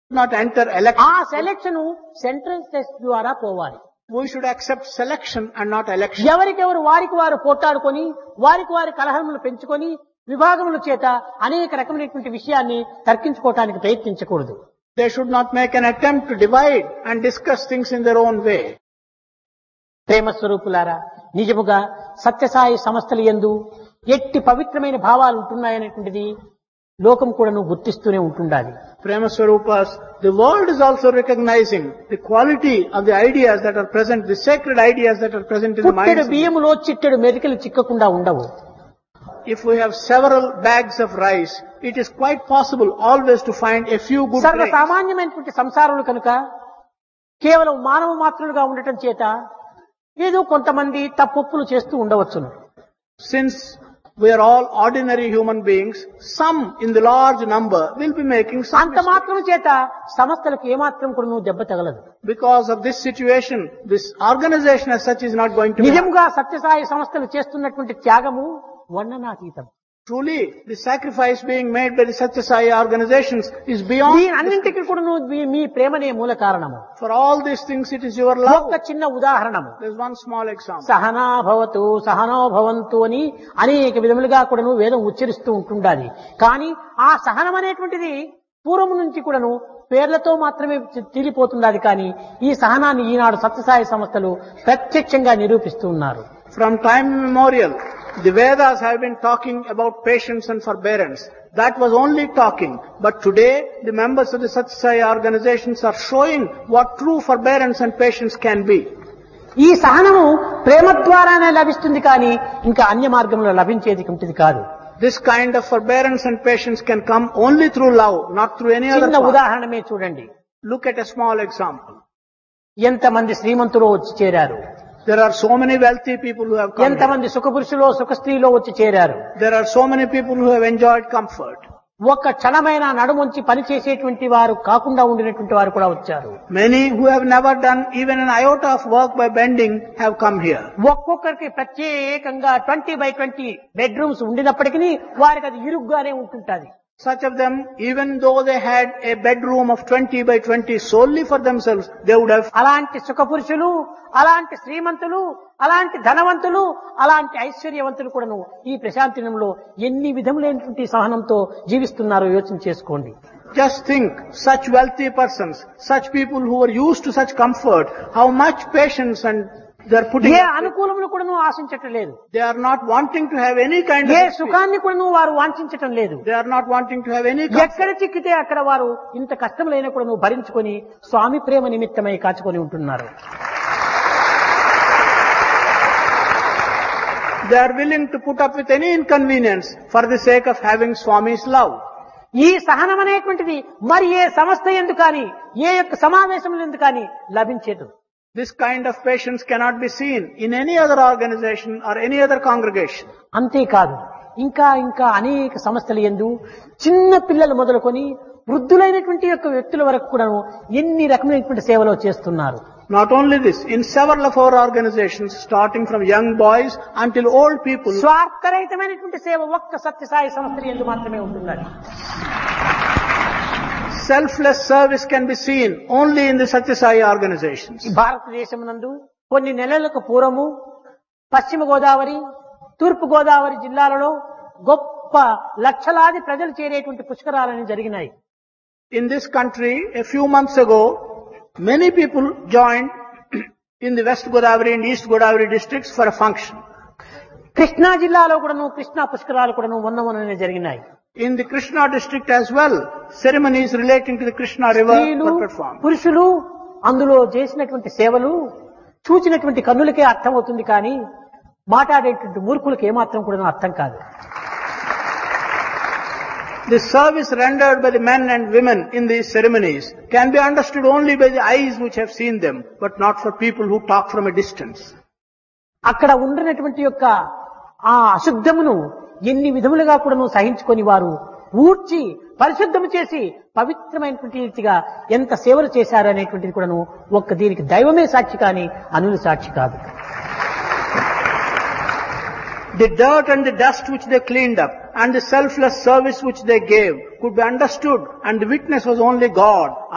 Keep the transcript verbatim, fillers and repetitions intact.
not enter election. ఆ selection central test ద్వారా పోవాలి. We should accept selection and not election. ఎవరికెవరు వారికి వారు పోట్లాడుకొని వారికి వారి కలహములు పెంచుకొని విభాగముల చేత అనేక రకమైనటువంటి విషయాన్ని తర్కించుకోవటానికి ప్రయత్నించకూడదు. They should not make an attempt to divide and discuss things in their own way. ప్రేమ స్వరూపులారా, నిజముగా సత్యసాయి సంస్థల యందు ఎట్టి పవిత్రమైన భావాలు ఉంటున్నాయనేటువంటిది లోకం కూడా నువ్వు గుర్తిస్తూనే ఉంటుండాలి. Prema Swarupas, the world is also recognizing the quality of the ideas that are present, the sacred ideas that are present in the పుట్టెడు minds. బియ్యములో చిట్టెడు మెరికలు చిక్కకుండా ఉండవు. If we have several bags of rice, it is quite possible always to find a few good సర్వ grains. సామాన్యమైనటువంటి సంసారులు కనుక కేవలం మానవ మాత్రులుగా ఉండటం చేత ఏదో కొంతమంది తప్పులు చేస్తూ ఉండవచ్చును. Since we are all ordinary human beings, some in the large number will be making some అంత mistakes. మాత్రం చేత సంస్థలకు ఏమాత్రం కూడా నువ్వు దెబ్బ తగలదు. Because of this situation, this organization as such is not going to be. నిజంగా సత్యసాయి సంస్థలు చేస్తున్నటువంటి త్యాగము వర్ణనాతీతం. Truly, the sacrifice being made by the Satya Sai organizations is beyond. దీని అన్నింటికి కూడా నువ్వు మీ- మీ ప్రేమనే మూల కారణము. For all these things, it is your love. ఒక్క చిన్న ఉదాహరణము, There's one small example. Sahana భవతు సహనో భవంతు అని అనేక విధములుగా కూడాను వేదం ఉచ్చరిస్తూ ఉంటుండాలి. కానీ ఆ సహనం అనేటువంటిది పూర్వం నుంచి కూడాను పేర్లతో మాత్రమే తీరిపోతున్నది. కానీ ఈ సహనాన్ని ఈనాడు సత్యసాయి సంస్థలు ప్రత్యక్షంగా నిరూపిస్తూ ఉన్నారు. From time immemorial, the Vedas have been talking about patience and forbearance. That was only talking. But today, the members of the Satya Sai organizations are showing what true forbearance and patience can be. ఈ సహనము ప్రేమ ద్వారానే లభిస్తుంది, కానీ ఇంకా అన్య మార్గంలో లభించేది ఉంటుంది కాదు. This kind of forbearance and patience can come only through love, not through any other చిన్న path. ఉదాహరణమే చూడండి. Look at a small example. ఎంతమంది శ్రీమంతులు వచ్చి చేరారు, There are so many wealthy people who have come here. ఎంతమంది సుఖపురుషులో సుఖ స్త్రీలో వచ్చి చేరారు. There are so many people who have enjoyed comfort. ఒక్క క్షణమైన నడుముంచి పని చేసేటువంటి వారు కాకుండా ఉండినటువంటి వారు కూడా వచ్చారు. Many who have never done even an iota of work by bending have come here. ఒక్కొక్కరికి ప్రత్యేకంగా ట్వంటీ బై ట్వంటీ బెడ్రూమ్స్ ఉండినప్పటికీ వారికి అది ఇరుగ్గానే ఉంటుంటది. Such of them, even though they had a bedroom of twenty by twenty solely for themselves, they would have. అలాంటి సుఖపురుషులు, అలాంటి శ్రీమంతులు, అలాంటి ధనవంతులు, అలాంటి ఐశ్వర్యవంతులు కూడాను ఈ ప్రశాంతినంలో ఎన్ని విధములైనటువంటి సహనంతో జీవిస్తున్నారో యోచన చేసుకోండి. Just think, such wealthy persons, such people who are used to such comfort, how much patience and they are putting. ఏ అనుకూలములు కూడాను ఆశించటం లేదు. They are not wanting to have any kind of. A experience. సుఖాన్ని కూడాను వారు వాంఛించటం లేదు. They are not wanting to have any. comfort. ఎక్కడ చిక్కితే అక్కడ వారు ఇంత కష్టములైన కూడాను భరించుకొని స్వామి ప్రేమ నిమిత్తమై కాచుకొని ఉంటున్నారు. They are willing to put up with any inconvenience for the sake of having Swami's love. ఈ సహనం అనేటువంటిది మరి ఏ సంస్థ ఎందు కానీ ఏ యొక్క సమావేశం ఎందు కానీ లభించేది. This kind of patience cannot be seen in any other organization or any other congregation. అంతేకాదు, ఇంకా ఇంకా అనేక సంస్థలు యందు చిన్న పిల్లలు మొదలుకొని వృద్ధులైనటువంటి యొక్క వ్యక్తుల వరకు కూడా ఎన్ని రకమైనటువంటి సేవలు చేస్తున్నారు. Not only this, in several of our organizations, starting from young boys until old people, స్వార్థరహితమైనటువంటి సేవ ఒక్క సత్యసాయి సంస్థల యందు మాత్రమే ఉంటున్నది. selfless service can be seen only in the Satya Sai organizations. ఈ భారతదేశం నందు కొన్ని నెలలకు పూర్వము పశ్చిమ గోదావరి, తూర్పు గోదావరి జిల్లాలలో గొప్ప లక్షలాది ప్రజలు చేరేటువంటి పుష్కరాలని జరిగినాయి. In this country, a few months ago, many people joined in the West Godavari and East Godavari districts for a function. Krishna జిల్లాలో కూడాను కృష్ణా పుష్కరాలు కూడాను మొన్న మొన్ననే జరిగినాయి. In the Krishna district as well, ceremonies relating to the Krishna river స్త్రీలు, were performed. పురుషులు అందులో చేసినటువంటి సేవలు చూచినటువంటి కన్నులకే అర్థమవుతుంది, కానీ మాట్లాడేటువంటి మూర్ఖులకు ఏమాత్రం కూడా అర్థం కాదు. The service rendered by the men and women in these ceremonies can be understood only by the eyes which have seen them, but not for people who talk from a distance. అక్కడ ఉండినటువంటి యొక్క ఆ అశుద్ధమును ఎన్ని విధములుగా కూడాను సహించుకొని వారు ఊడ్చి పరిశుద్ధము చేసి పవిత్రమైనటువంటి రీతిగా ఎంత సేవలు చేశారు అనేటువంటిది కూడాను ఒక్క దీనికి దైవమే సాక్షి, కానీ అనులు సాక్షి కాదు. The dirt and the dust which they cleaned up and the selfless service which they gave could be understood, and the witness was only God.